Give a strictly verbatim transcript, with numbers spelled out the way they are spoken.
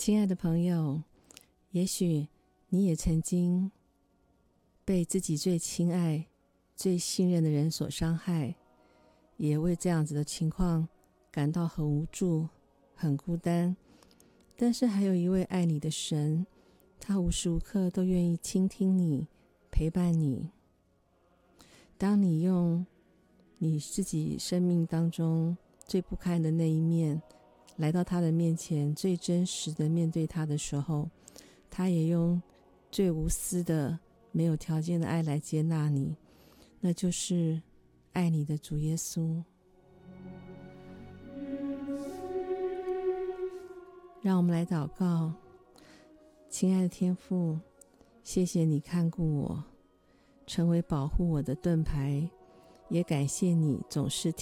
亲爱的朋友，也许你也曾经被自己最亲爱、最信任的人所伤害，也为这样子的情况感到很无助、很孤单。但是还有一位爱你的神，他无时无刻都愿意倾听你、陪伴你。当你用你自己生命当中最不堪的那一面来到他的面前，最真实的面对他的时候，他也用最无私的、没有条件的爱来接纳你，那就是爱你的主耶稣。让我们来祷告。亲爱的天父，谢谢你看顾我，成为保护我的盾牌，也感谢你总是